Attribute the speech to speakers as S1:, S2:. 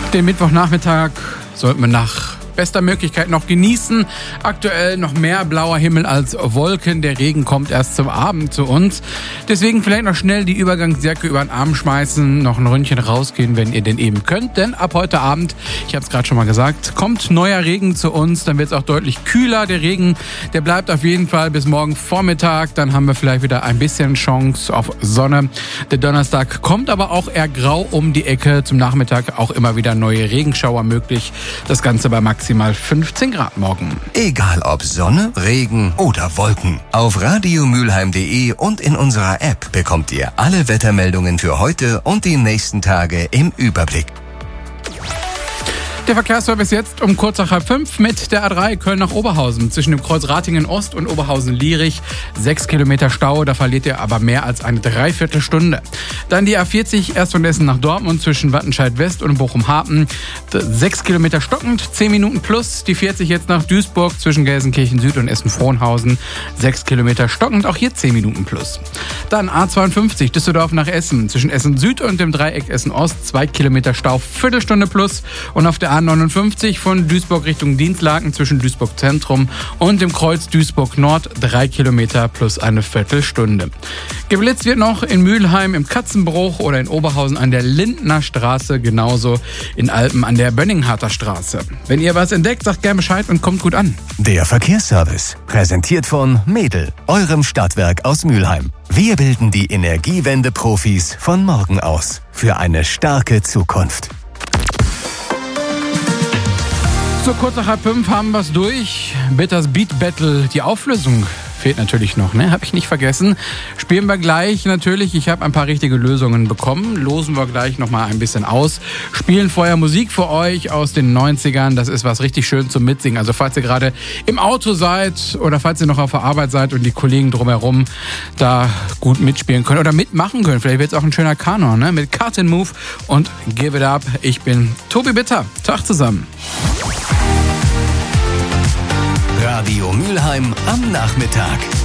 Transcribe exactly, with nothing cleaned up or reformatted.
S1: Den Mittwochnachmittag sollten wir nach bester Möglichkeit noch genießen. Aktuell noch mehr blauer Himmel als Wolken. Der Regen kommt erst zum Abend zu uns. Deswegen vielleicht noch schnell die Übergangsjacke über den Arm schmeißen, noch ein Ründchen rausgehen, wenn ihr denn eben könnt. Denn ab heute Abend, ich habe es gerade schon mal gesagt, kommt neuer Regen zu uns. Dann wird es auch deutlich kühler. Der Regen, der bleibt auf jeden Fall bis morgen Vormittag. Dann haben wir vielleicht wieder ein bisschen Chance auf Sonne. Der Donnerstag kommt aber auch eher grau um die Ecke. Zum Nachmittag auch immer wieder neue Regenschauer möglich. Das Ganze bei maximal fünfzehn Grad morgen.
S2: Egal ob Sonne, Regen oder Wolken. Auf radiomülheim punkt de und in unserer App bekommt ihr alle Wettermeldungen für heute und die nächsten Tage im Überblick.
S1: Der Verkehrsservice jetzt um kurz nach halb fünf mit der A drei Köln nach Oberhausen. Zwischen dem Kreuz Ratingen Ost und Oberhausen-Lierich. Sechs Kilometer Stau, da verliert ihr aber mehr als eine Dreiviertelstunde. Dann die A vierzig erst von Essen nach Dortmund zwischen Wattenscheid West und Bochum-Harpen. Sechs Kilometer stockend, zehn Minuten plus. Die vierzig jetzt nach Duisburg zwischen Gelsenkirchen Süd und Essen-Frohnhausen. Sechs Kilometer stockend, auch hier zehn Minuten plus. Dann A zweiundfünfzig Düsseldorf nach Essen. Zwischen Essen Süd und dem Dreieck Essen Ost. Zwei Kilometer Stau, Viertelstunde plus. Und auf der A neunundfünfzig von Duisburg Richtung Dienstlaken zwischen Duisburg Zentrum und dem Kreuz Duisburg Nord drei Kilometer plus eine Viertelstunde. Geblitzt wird noch in Mülheim im Katzenbruch oder in Oberhausen an der Lindner Straße, genauso in Alpen an der Bönningharter Straße. Wenn ihr was entdeckt, sagt gerne Bescheid und kommt gut an.
S2: Der Verkehrsservice, präsentiert von Mädel, eurem Stadtwerk aus Mülheim. Wir bilden die Energiewende-Profis von morgen aus für eine starke Zukunft.
S1: So kurz nach halb fünf haben wir es durch. Bitters Beat Battle, die Auflösung fehlt natürlich noch, ne? Hab ich nicht vergessen. Spielen wir gleich natürlich. Ich habe ein paar richtige Lösungen bekommen. Losen wir gleich nochmal ein bisschen aus. Spielen vorher Musik für euch aus den neunzigern. Das ist was richtig schön zum Mitsingen. Also falls ihr gerade im Auto seid oder falls ihr noch auf der Arbeit seid und die Kollegen drumherum da gut mitspielen können oder mitmachen können. Vielleicht wird es auch ein schöner Kanon, ne? Mit Cut and Move und Give It Up. Ich bin Tobi Bitter. Tag zusammen.
S2: Radio Mülheim am Nachmittag.